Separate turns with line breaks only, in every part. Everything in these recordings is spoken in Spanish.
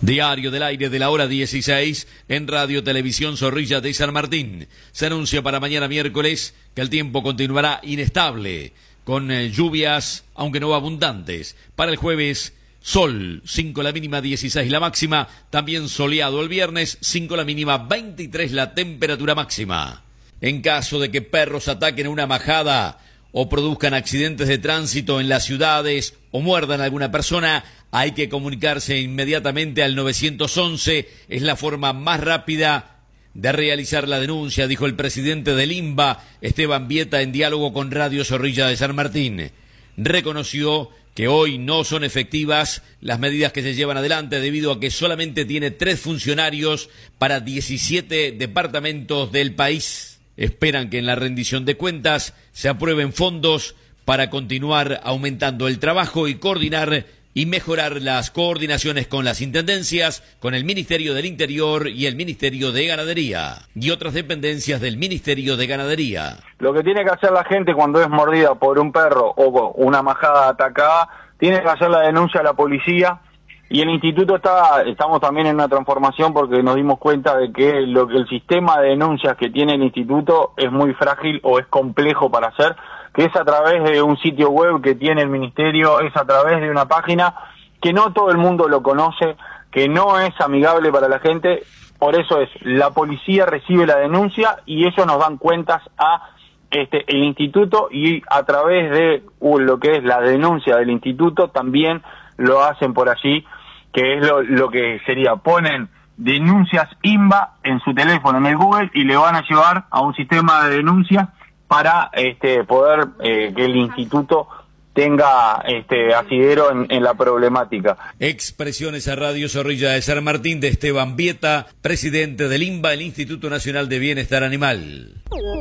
Diario del aire de la hora 16 en Radio Televisión Zorrilla de San Martín. Se anuncia para mañana miércoles que el tiempo continuará inestable, con lluvias, aunque no abundantes. Para el jueves, sol, 5 la mínima, 16 la máxima. También soleado el viernes, 5 la mínima, 23 la temperatura máxima. En caso de que perros ataquen a una majada o produzcan accidentes de tránsito en las ciudades o muerdan a alguna persona, hay que comunicarse inmediatamente al 911. Es la forma más rápida de realizar la denuncia, dijo el presidente del INVA, Esteban Vieta, en diálogo con Radio Zorrilla de San Martín. Reconoció que hoy no son efectivas las medidas que se llevan adelante debido a que solamente tiene 3 funcionarios para 17 departamentos del país. Esperan que en la rendición de cuentas se aprueben fondos para continuar aumentando el trabajo y coordinar y mejorar las coordinaciones con las intendencias, con el Ministerio del Interior y el Ministerio de Ganadería y otras dependencias del Ministerio de Ganadería.
Lo que tiene que hacer la gente cuando es mordida por un perro o una majada atacada, tiene que hacer la denuncia a la policía. Y el instituto estamos también en una transformación porque nos dimos cuenta de que el sistema de denuncias que tiene el instituto es muy frágil o es complejo para hacer, que es a través de un sitio web que tiene el ministerio, es a través de una página que no todo el mundo lo conoce, que no es amigable para la gente. Por eso la policía recibe la denuncia y ellos nos dan cuentas a el instituto, y a través de lo que es la denuncia del instituto también lo hacen por allí, que es lo que sería, ponen denuncias INVA en su teléfono, en el Google, y le van a llevar a un sistema de denuncias para poder que el instituto tenga asidero en la problemática.
Expresiones a Radio Zorrilla de San Martín de Esteban Vieta, presidente del INVA, el Instituto Nacional de Bienestar Animal.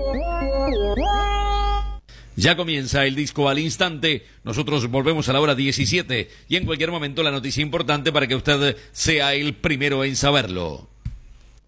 Ya comienza el disco al instante, nosotros volvemos a la hora 17 y en cualquier momento la noticia importante para que usted sea el primero en saberlo.